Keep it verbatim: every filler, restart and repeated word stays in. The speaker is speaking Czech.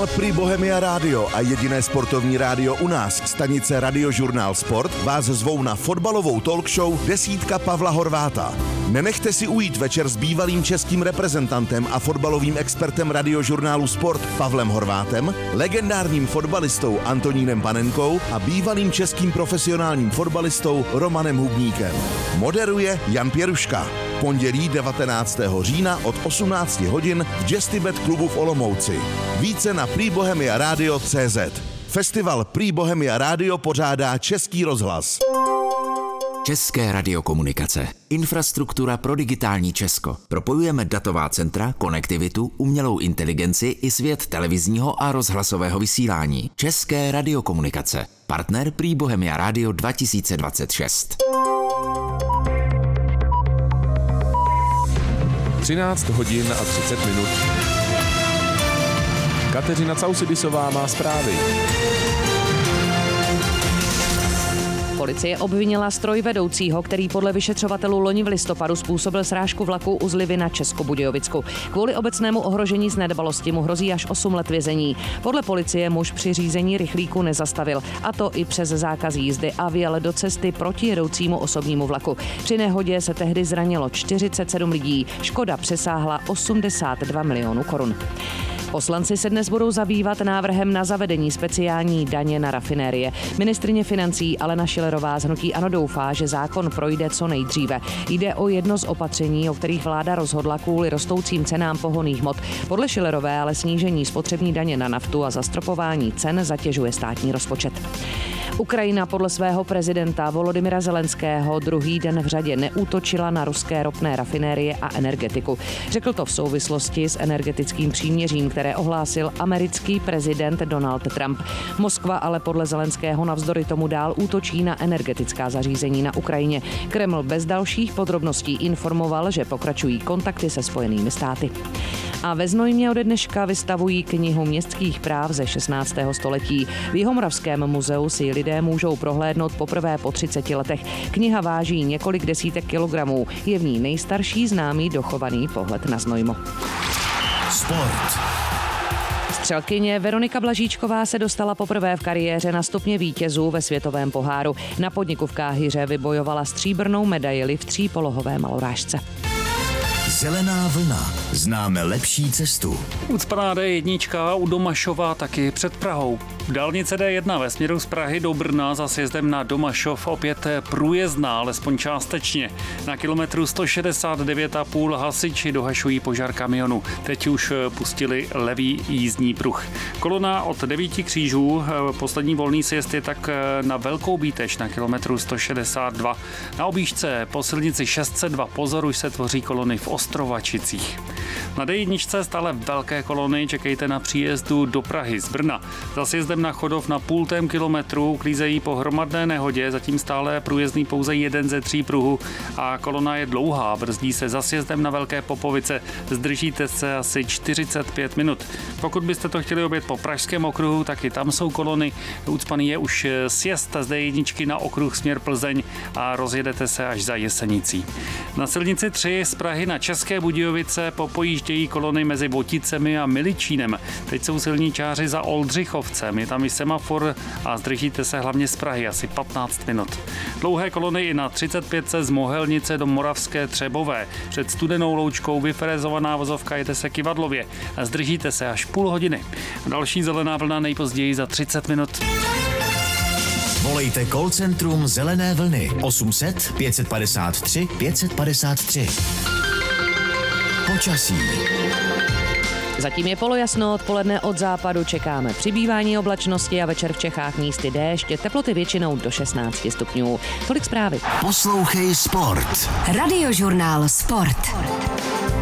Festival Prix Bohemia Radio a jediné sportovní rádio u nás, stanice Radiožurnál Sport, vás zvou na fotbalovou talk show Desítka Pavla Horváta. Nenechte si ujít večer s bývalým českým reprezentantem a fotbalovým expertem Radiožurnálu Sport Pavlem Horvátem, legendárním fotbalistou Antonínem Panenkou a bývalým českým profesionálním fotbalistou Romanem Hubníkem. Moderuje Jan Pěruška. Pondělí devatenáctého října od osmnácti hodin v Jestybet klubu v Olomouci. Více na prix bohemia radio tečka cé zet. Festival Prix Bohemia Radio pořádá Český rozhlas. České radiokomunikace. Infrastruktura pro digitální Česko. Propojujeme datová centra, konektivitu, umělou inteligenci i svět televizního a rozhlasového vysílání. České radiokomunikace. Partner Prix Bohemia Radio dva tisíce dvacet šest. třináct hodin a třicet minut. Kateřina Causidisová má zprávy. Policie obvinila strojvedoucího, který podle vyšetřovatelů loni v listopadu způsobil srážku vlaku u Zlivy na Českobudějovicku. Kvůli obecnému ohrožení z nedbalosti mu hrozí až osm let vězení. Podle policie muž při řízení rychlíku nezastavil, a to i přes zákaz jízdy, a vjel do cesty proti jedoucímu osobnímu vlaku. Při nehodě se tehdy zranilo čtyřicet sedm lidí. Škoda přesáhla osmdesát dva milionů korun. Poslanci se dnes budou zabývat návrhem na zavedení speciální daně na rafinérie. Ministryně financí Alena Schillerová z hnutí ANO doufá, že zákon projde co nejdříve. Jde o jedno z opatření, o kterých vláda rozhodla kvůli rostoucím cenám pohonných hmot. Podle Schillerové ale snížení spotřební daně na naftu a zastropování cen zatěžuje státní rozpočet. Ukrajina podle svého prezidenta Volodymyra Zelenského druhý den v řadě neútočila na ruské ropné rafinérie a energetiku. Řekl to v souvislosti s energetickým příměřím, které ohlásil americký prezident Donald Trump. Moskva ale podle Zelenského navzdory tomu dál útočí na energetická zařízení na Ukrajině. Kreml bez dalších podrobností informoval, že pokračují kontakty se Spojenými státy. A ve Znojmě ode dneška vystavují knihu městských práv ze šestnáctého století. V Jihomoravském muzeu si lidé můžou prohlédnout poprvé po třiceti letech. Kniha váží několik desítek kilogramů. Je v ní nejstarší známý dochovaný pohled na Znojmo. Sport. Střelkyně Veronika Blažíčková se dostala poprvé v kariéře na stupně vítězů ve světovém poháru. Na podniku v Káhyře vybojovala stříbrnou medaili v třípolohové malorážce. Zelená vlna. Známe lepší cestu. Ucpaná dé jedna u Domašova taky před Prahou. Dálnice dé jedna ve směru z Prahy do Brna za sjezdem na Domašov opět průjezdná, alespoň částečně. Na kilometru sto šedesát devět a půl hasiči dohašují požár kamionu. Teď už pustili levý jízdní pruh. Kolona od devíti křížů, poslední volný sjezd je tak na Velkou Bítež na kilometru sto šedesát dva. Na objížďce po silnici šest set dva pozor už se tvoří kolony v Ostrovačicích. Na dé jedna stále velké kolony, čekejte na příjezdu do Prahy z Brna. Za sjezdem na Chodov na půl tém kilometru uklízejí po hromadné nehodě, zatím stále průjezdný pouze jeden ze tří pruhů a kolona je dlouhá, brzdí se za sjezdem na Velké Popovice, zdržíte se asi čtyřicet pět minut. Pokud byste to chtěli objet po Pražském okruhu, tak i tam jsou kolony, ucpaný je už sjezd z dé jedna na okruh směr Plzeň a rozjedete se až za Jesenicí. Na silnici tři z Prahy na České Budějovice popojíždějí kolony mezi Voticemi a Miličínem. Teď jsou silničáři za Oldřichovcem, je tam i semafor a zdržíte se hlavně z Prahy asi patnáct minut. Dlouhé kolony i na třicet pět z Mohelnice do Moravské Třebové. Před Studenou Loučkou vyfrezovaná vozovka jede se Kivadlově a zdržíte se až půl hodiny. Další zelená vlna nejpozději za třicet minut. Volejte call centrum Zelené vlny osm set pět padesát tři pět padesát tři. Počasí. Zatím je polojasno, odpoledne od západu čekáme přibývání oblačnosti a večer v Čechách místy déšť, teploty většinou do šestnáct stupňů. Tolik zprávy. Poslouchej Sport. Radiožurnál Sport.